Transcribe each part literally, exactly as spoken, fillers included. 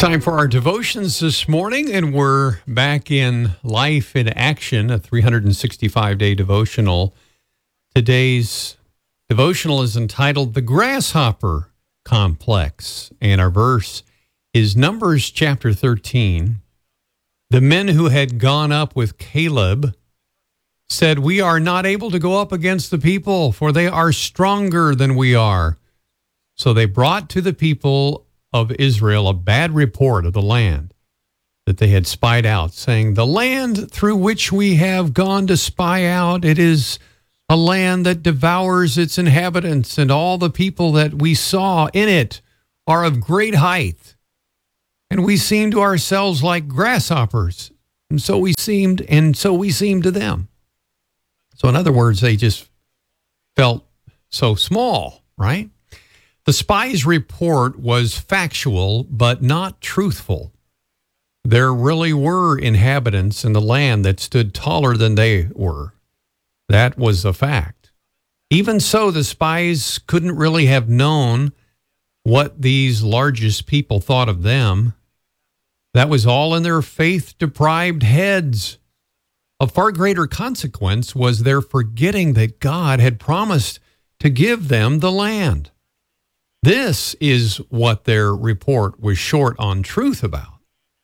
Time for our devotions this morning, and we're back in Life in Action, a three hundred sixty-five day devotional. Today's devotional is entitled The Grasshopper Complex, and our verse is Numbers chapter thirteen. The men who had gone up with Caleb said, "We are not able to go up against the people, for they are stronger than we are." So they brought to the people of Israel a bad report of the land that they had spied out, saying, "The land through which we have gone to spy out, it is a land that devours its inhabitants, and all the people that we saw in it are of great height. And we seem to ourselves like grasshoppers, and so we seemed, and so we seemed to them." So in other words, they just felt so small, right? The spies' report was factual, but not truthful. There really were inhabitants in the land that stood taller than they were. That was a fact. Even so, the spies couldn't really have known what these largest people thought of them. That was all in their faith-deprived heads. A far greater consequence was their forgetting that God had promised to give them the land. This is what their report was short on truth about.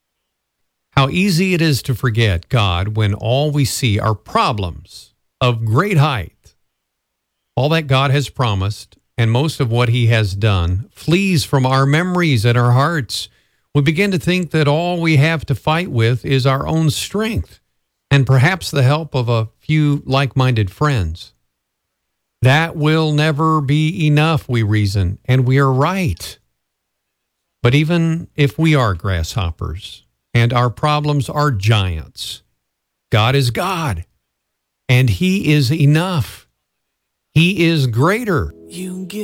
How easy it is to forget God when all we see are problems of great height. All that God has promised and most of what he has done flees from our memories and our hearts. We begin to think that all we have to fight with is our own strength and perhaps the help of a few like-minded friends. That will never be enough, we reason, and we are right. But even if we are grasshoppers and our problems are giants, God is God, and he is enough. He is greater. You get